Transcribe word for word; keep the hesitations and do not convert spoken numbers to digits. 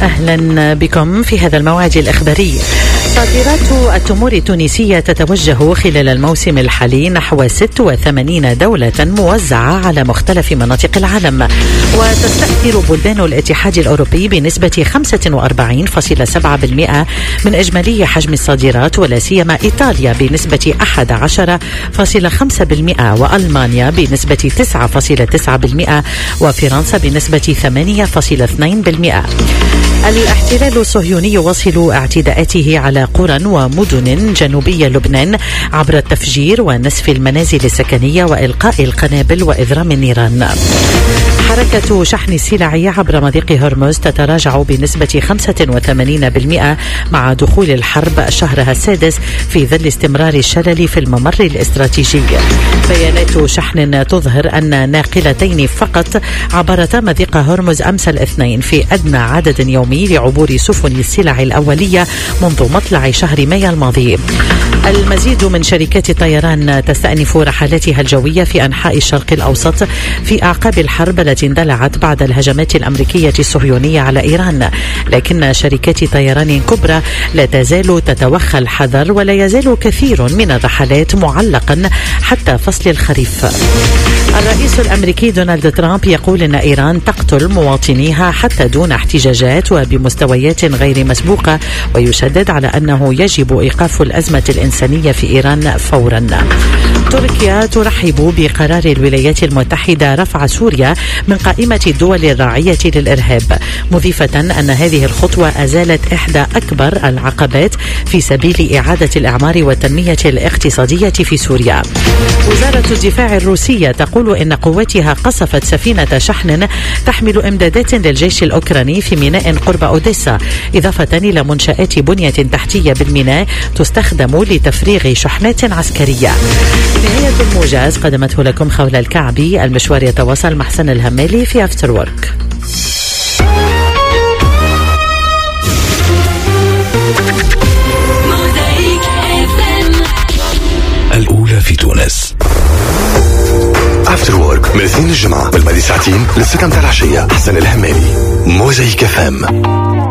أهلا بكم في هذا الموعد الإخباري. صادرات التمور التونسية تتوجه خلال الموسم الحالي نحو ستة وثمانين دولة موزعة على مختلف مناطق العالم، وتستأثر بلدان الاتحاد الأوروبي بنسبة خمسة وأربعين فاصلة سبعة بالمئة من إجمالي حجم الصادرات، ولا سيما إيطاليا بنسبة أحد عشر فاصلة خمسة بالمئة، وألمانيا بنسبة تسعة فاصلة تسعة بالمئة، وفرنسا بنسبة ثمانية فاصلة اثنين بالمئة. الاحتلال الصهيوني يواصل اعتداءاته على قرى ومدن جنوبي لبنان عبر التفجير ونسف المنازل السكنية وإلقاء القنابل وإذرام النيران. حركة شحن السلع عبر مضيق هرمز تتراجع بنسبة خمسة وثمانين بالمئة مع دخول الحرب شهرها السادس في ظل استمرار الشلل في الممر الاستراتيجي. بيانات شحن تظهر أن ناقلتين فقط عبرتا مضيق هرمز أمس الاثنين في أدنى عدد يومي لعبور سفن السلع الأولية منذ مطلع شهر مايو الماضي. المزيد من شركات الطيران تستأنف رحلاتها الجوية في أنحاء الشرق الأوسط في أعقاب الحرب التي اندلعت بعد الهجمات الأمريكية الصهيونية على إيران، لكن شركات طيران كبرى لا تزال تتوخى الحذر، ولا يزال كثير من الرحلات معلقا حتى فصل الخريف. الرئيس الأمريكي دونالد ترامب يقول أن إيران تقتل مواطنيها حتى دون احتجاجات وبمستويات غير مسبوقة، ويشدد على أنه يجب إيقاف الأزمة الإنسانية في إيران فورا. تركيا ترحب بقرار الولايات المتحدة رفع سوريا من قائمة الدول الراعية للإرهاب، مضيفة أن هذه الخطوة أزالت إحدى أكبر العقبات في سبيل إعادة الإعمار والتنمية الاقتصادية في سوريا. وزارة الدفاع الروسية تقول إن قواتها قصفت سفينة شحن تحمل إمدادات للجيش الأوكراني في ميناء قرب أوديسا، إضافة إلى منشآت بنية تحتية بالميناء تستخدم لتفريغ شحنات عسكرية. نهاية الموجز قدمته لكم خولة الكعبي. المشوار يتواصل مع حسن الهمالي في أفتر وورك. الأولى في تونس. أفتر وورك من الاثنين الجمعة بالماضي ساعتين للستة متاع العشية. حسن الهمالي، موزايك اف ام.